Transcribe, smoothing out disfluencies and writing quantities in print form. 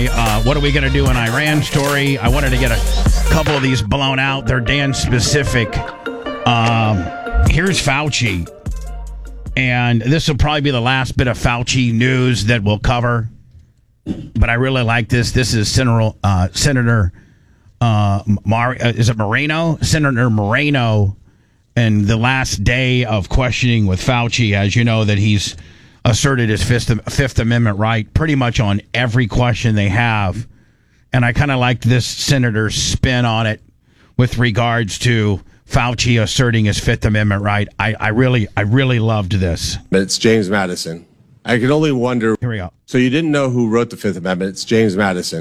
what are we going to do in Iran story. I wanted to get a couple of these blown out. They're Dan specific. Here's Fauci. And this will probably be the last bit of Fauci news that we'll cover. But I really like this. This is Senator is it Moreno? Senator Moreno, and the last day of questioning with Fauci, as you know, that he's asserted his Fifth Amendment right pretty much on every question they have. And I kind of like this senator's spin on it with regards to Fauci asserting his Fifth Amendment right. I really loved this. It's James Madison. I can only wonder. Here we go. So you didn't know who wrote the Fifth Amendment. It's James Madison.